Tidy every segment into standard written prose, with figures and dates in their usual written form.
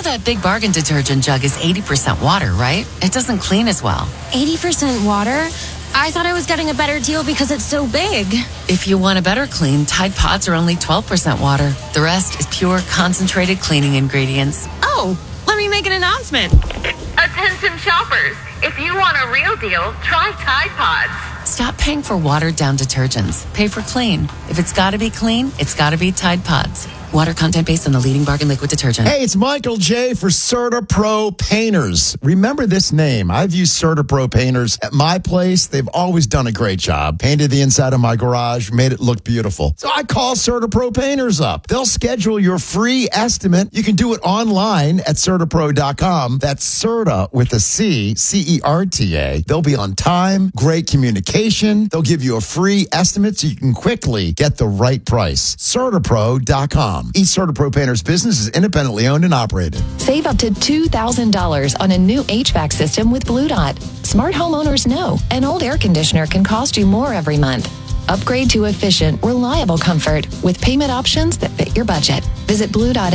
that Big Bargain detergent jug is 80% water, right? It doesn't clean as well. 80% water? I thought I was getting a better deal because it's so big. If you want a better clean, Tide Pods are only 12% water. The rest is pure, concentrated cleaning ingredients. Oh, let me make an announcement. Attention shoppers, if you want a real deal, try Tide Pods. Stop paying for watered-down detergents. Pay for clean. If it's got to be clean, it's got to be Tide Pods. Water content based on the leading bargain liquid detergent. Hey, it's Michael J. for CertaPro Painters. Remember this name. I've used CertaPro Painters at my place. They've always done a great job. Painted the inside of my garage, made it look beautiful. So I call CertaPro Painters up. They'll schedule your free estimate. You can do it online at CertaPro.com. That's Certa with a C, C-E-R-T-A. They'll be on time, great communication. They'll give you a free estimate so you can quickly get the right price. CertaPro.com. Each CertaPro Painters business is independently owned and operated. Save up to $2,000 on a new HVAC system with Blue Dot. Smart homeowners know an old air conditioner can cost you more every month. Upgrade to efficient, reliable comfort with payment options that fit your budget. Visit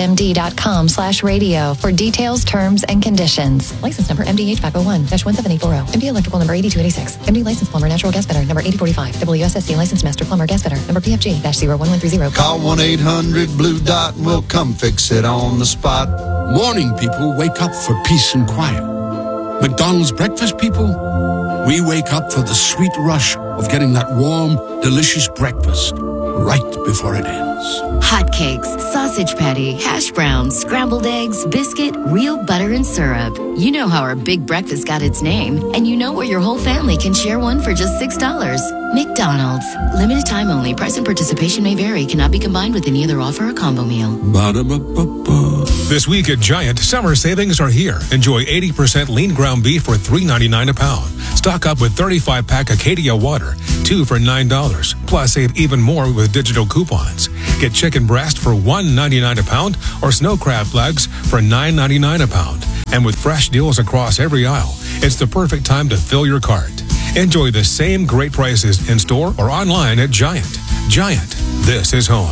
bluedotmd.com/radio for details, terms, and conditions. License number MD HVAC 01-17840. MD electrical number 8286. MD license plumber natural gas fitter number 8045. WSSC license master plumber gas fitter number PFG-01130. Call 1-800-BLUE-DOT and we'll come fix it on the spot. Morning people wake up for peace and quiet. McDonald's breakfast people, we wake up for the sweet rush of getting that warm, delicious breakfast right before it ends. Hotcakes, sausage patty, hash browns, scrambled eggs, biscuit, real butter and syrup. You know how our big breakfast got its name, and you know where your whole family can share one for just $6. McDonald's. Limited time only. Price and participation may vary. Cannot be combined with any other offer or combo meal. Ba-da-ba-ba-ba. This week at Giant, summer savings are here. Enjoy 80% lean ground beef for $3.99 a pound. Stock up with 35-pack Acadia water, 2 for $9. Plus, save even more with digital coupons. Get chicken breast for $1.99 a pound or snow crab legs for $9.99 a pound. And with fresh deals across every aisle, it's the perfect time to fill your cart. Enjoy the same great prices in store or online at Giant. Giant, this is home.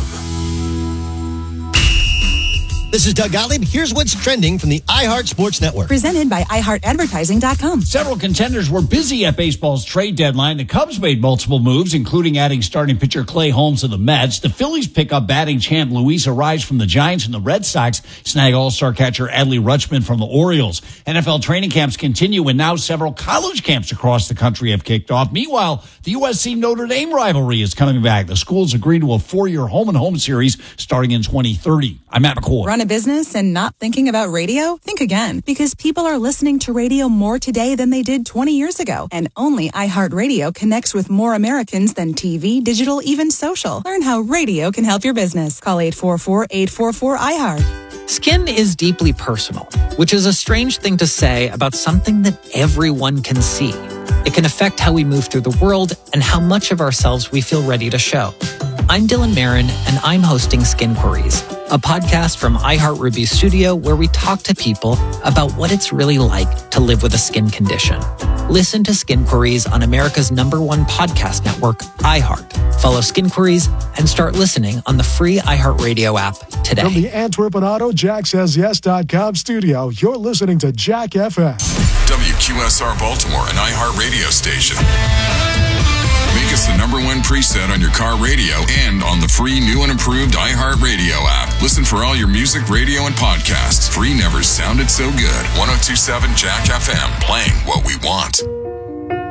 This is Doug Gottlieb. Here's what's trending from the iHeart Sports Network. Presented by iHeartAdvertising.com. Several contenders were busy at baseball's trade deadline. The Cubs made multiple moves, including adding starting pitcher Clay Holmes to the Mets. The Phillies pick up batting champ Luis Arraez from the Giants, and the Red Sox snag all-star catcher Adley Rutschman from the Orioles. NFL training camps continue, and now several college camps across the country have kicked off. Meanwhile, the USC-Notre Dame rivalry is coming back. The schools agreed to a 4-year home-and-home series starting in 2030. I'm Matt McCoy. Run a business and not thinking about radio? Think again, because people are listening to radio more today than they did 20 years ago. And only iHeartRadio connects with more Americans than TV, digital, even social. Learn how radio can help your business. Call 844-844-iHeart. Skin is deeply personal, which is a strange thing to say about something that everyone can see. It can affect how we move through the world and how much of ourselves we feel ready to show. I'm Dylan Marin, and I'm hosting Skin Queries, a podcast from iHeart Ruby Studio where we talk to people about what it's really like to live with a skin condition. Listen to Skin Queries on America's #1 podcast network, iHeart. Follow Skin Queries and start listening on the free iHeartRadio app today. From the Antwerp and Auto JackSaysYes.com studio, you're listening to Jack FM. WQSR Baltimore, an iHeart radio station. Make us the #1 preset on your car radio and on the free new and improved iHeart Radio app. Listen for all your music, radio, and podcasts. Free never sounded so good. 102.7 Jack FM, playing